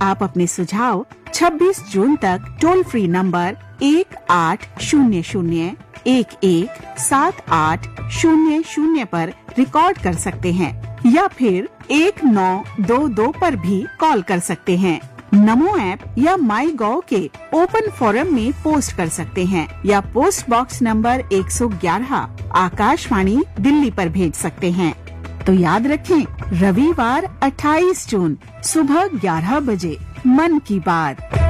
आप अपने सुझाव 26 जून तक टोल फ्री नंबर 1800-117800 पर रिकॉर्ड कर सकते हैं या फिर 1922 पर भी कॉल कर सकते हैं। नमो ऐप या माई गॉव के ओपन फोरम में पोस्ट कर सकते हैं या post box number 111 Akashvani Delhi पर भेज सकते हैं। तो याद रखें, रविवार 28 जून सुबह 11 बजे मन की बात।